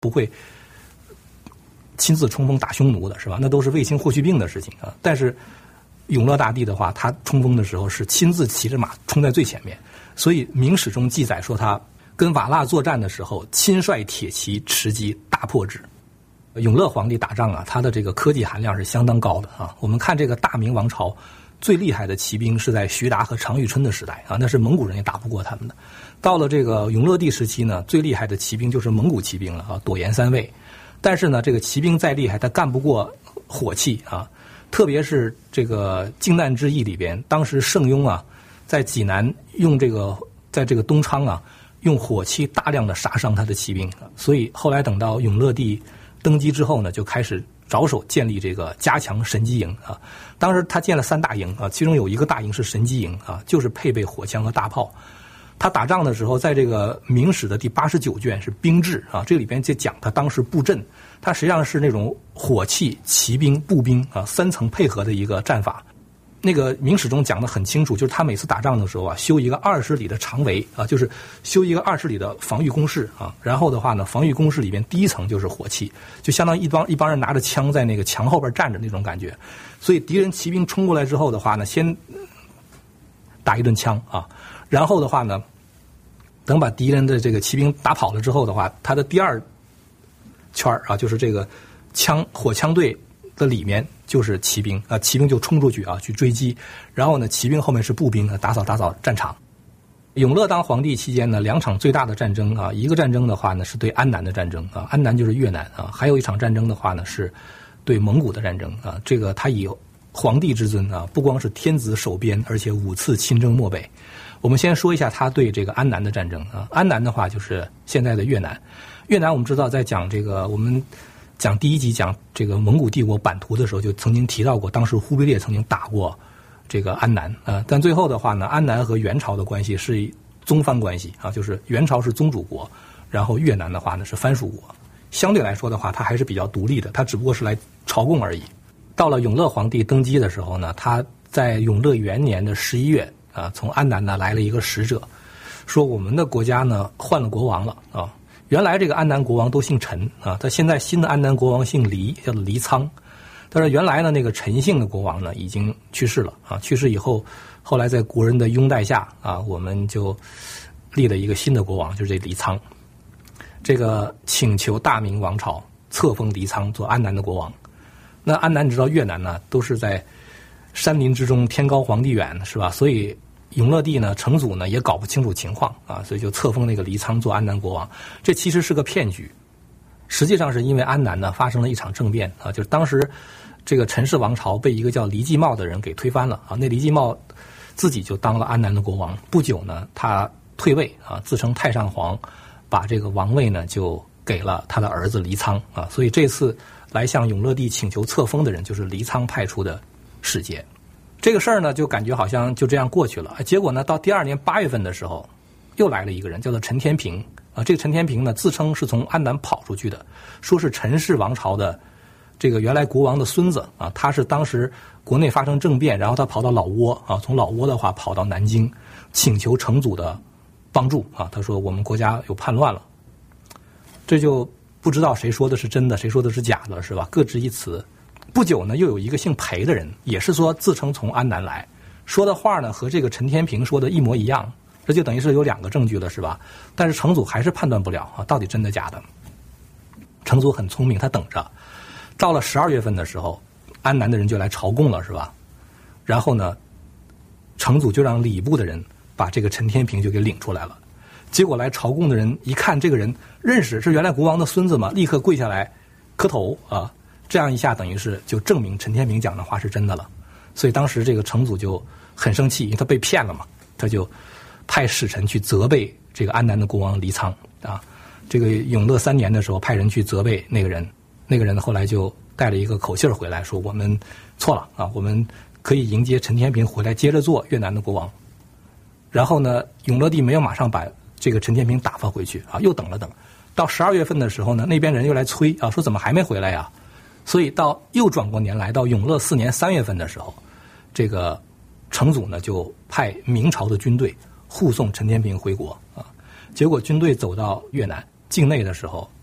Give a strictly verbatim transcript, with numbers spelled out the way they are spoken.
不会亲自冲锋打匈奴的，是吧？那都是卫青、霍去病的事情啊。但是永乐大帝的话，他冲锋的时候是亲自骑着马冲在最前面，所以明史中记载说他跟瓦剌作战的时候，亲率铁骑持击大破之。永乐皇帝打仗啊，他的这个科技含量是相当高的啊。我们看这个大明王朝最厉害的骑兵是在徐达和常遇春的时代啊，那是蒙古人也打不过他们的。到了这个永乐帝时期呢，最厉害的骑兵就是蒙古骑兵了啊，朵颜三卫。但是呢，这个骑兵再厉害，他干不过火器啊。特别是这个靖难之役里边，当时圣雍啊，在济南用这个，在这个东昌啊，用火器大量的杀伤他的骑兵。所以后来等到永乐帝登基之后呢，就开始着手建立这个加强神机营啊。当时他建了三大营啊，其中有一个大营是神机营啊，就是配备火枪和大炮。他打仗的时候，在这个明史的第八十九卷是兵制啊，这里边就讲他当时布阵，他实际上是那种火器、骑兵、步兵啊三层配合的一个战法。那个明史中讲得很清楚，就是他每次打仗的时候啊，修一个二十里的长围啊，就是修一个二十里的防御工事啊。然后的话呢，防御工事里边第一层就是火器，就相当于一帮一帮人拿着枪在那个墙后边站着那种感觉。所以敌人骑兵冲过来之后的话呢，先打一顿枪啊，然后的话呢，等把敌人的这个骑兵打跑了之后的话，他的第二圈啊，就是这个枪火枪队的里面就是骑兵啊，骑兵就冲出去啊去追击，然后呢，骑兵后面是步兵啊，打扫打扫战场。永乐当皇帝期间呢，两场最大的战争啊，一个战争的话呢是对安南的战争啊，安南就是越南啊，还有一场战争的话呢是对蒙古的战争啊。这个他以皇帝之尊啊，不光是天子守边，而且五次亲征漠北。我们先说一下他对这个安南的战争啊，安南的话就是现在的越南。越南我们知道，在讲这个我们讲第一集讲这个蒙古帝国版图的时候，就曾经提到过，当时忽必烈曾经打过这个安南啊，但最后的话呢，安南和元朝的关系是宗藩关系啊，就是元朝是宗主国，然后越南的话呢是藩属国，相对来说的话，它还是比较独立的，它只不过是来朝贡而已。到了永乐皇帝登基的时候呢，他在永乐元年的十一月啊，从安南呢来了一个使者，说我们的国家呢换了国王了啊。原来这个安南国王都姓陈啊，他现在新的安南国王姓黎，叫做黎苍。但是原来呢那个陈姓的国王呢已经去世了啊，去世以后，后来在国人的拥戴下啊，我们就立了一个新的国王，就是这黎苍。这个请求大明王朝册封黎苍做安南的国王。那安南你知道越南呢都是在山林之中，天高皇帝远，是吧？所以永乐帝呢，成祖呢也搞不清楚情况啊，所以就册封那个黎苍做安南国王。这其实是个骗局，实际上是因为安南呢发生了一场政变啊，就是当时这个陈氏王朝被一个叫黎继茂的人给推翻了啊。那黎继茂自己就当了安南的国王，不久呢他退位啊，自称太上皇，把这个王位呢就给了他的儿子黎苍啊。所以这次来向永乐帝请求册封的人就是黎苍派出的使节。这个事儿呢就感觉好像就这样过去了，结果呢到第二年八月份的时候又来了一个人，叫做陈天平啊。这个陈天平呢自称是从安南跑出去的，说是陈氏王朝的这个原来国王的孙子啊，他是当时国内发生政变，然后他跑到老挝啊，从老挝的话跑到南京请求成祖的帮助啊。他说我们国家有叛乱了，这就不知道谁说的是真的，谁说的是假的，是吧？各执一词。不久呢，又有一个姓裴的人，也是说自称从安南来，说的话呢和这个陈天平说的一模一样，这就等于是有两个证据了，是吧？但是成祖还是判断不了啊，到底真的假的。成祖很聪明，他等着，到了十二月份的时候，安南的人就来朝贡了，是吧？然后呢，成祖就让礼部的人把这个陈天平就给领出来了。结果来朝贡的人一看这个人认识，是原来国王的孙子嘛，立刻跪下来磕头啊。这样一下等于是就证明陈天平讲的话是真的了。所以当时这个成祖就很生气，因为他被骗了嘛，他就派使臣去责备这个安南的国王黎苍啊。这个永乐三年的时候派人去责备那个人，那个人后来就带了一个口信回来，说我们错了啊，我们可以迎接陈天平回来接着做越南的国王。然后呢，永乐帝没有马上把这个陈天平打发回去啊，又等了等，到十二月份的时候呢，那边人又来催啊，说怎么还没回来呀？所以到又转过年来，到永乐四年三月份的时候，这个成祖呢就派明朝的军队护送陈天平回国啊。结果军队走到越南境内的时候，